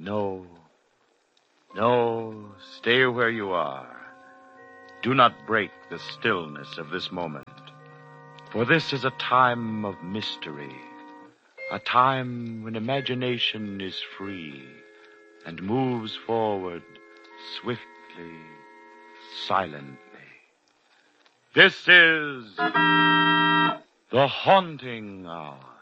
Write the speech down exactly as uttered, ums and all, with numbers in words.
No. No, stay where you are. Do not break the stillness of this moment. For this is a time of mystery. A time when imagination is free and moves forward swiftly, silently. This is The Haunting Hour.